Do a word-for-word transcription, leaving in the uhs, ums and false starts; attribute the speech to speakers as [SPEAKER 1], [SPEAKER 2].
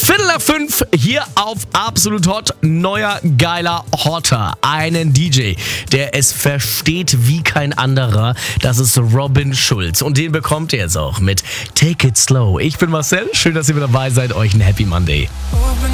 [SPEAKER 1] Viertel nach fünf hier auf Absolut Hot. Neuer, geiler Hotter. Einen D J, der es versteht wie kein anderer. Das ist Robin Schulz. Und den bekommt ihr jetzt auch mit Take It Slow. Ich bin Marcel. Schön, dass ihr mit dabei seid. Euch ein Happy Monday.